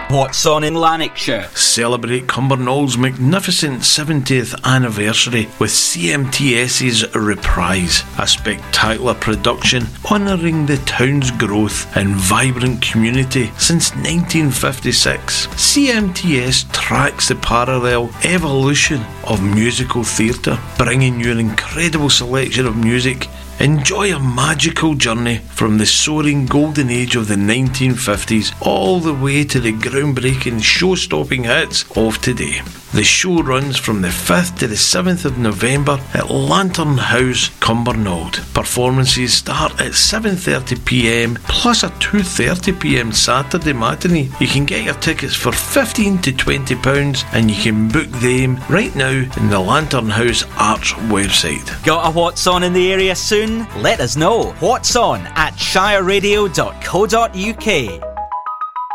What's on in Lanarkshire? Celebrate Cumbernaul's magnificent 70th anniversary with CMTS's Reprise, a spectacular production honouring the town's growth and vibrant community since 1956. CMTS tracks the parallel evolution of musical theatre, bringing you an incredible selection of music. Enjoy a magical journey from the soaring golden age of the 1950s all the way to the groundbreaking show-stopping hits of today. The show runs from the 5th to the 7th of November at Lantern House, Cumbernauld. Performances start at 7:30pm plus a 2:30pm Saturday matinee. You can get your tickets for £15 to £20 and you can book them right now in the Lantern House Arts website. Got a What's On in the area soon? Let us know. What's On at shireradio.co.uk.